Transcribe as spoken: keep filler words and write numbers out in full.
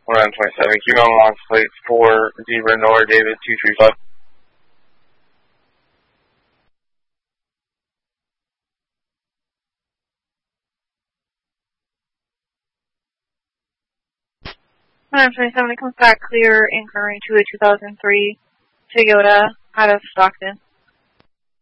one twenty-seven, keep on launch plate for Zebra Nor David two three five. one twenty-seven, it comes back clear, incurring to a two thousand three Toyota out of Stockton.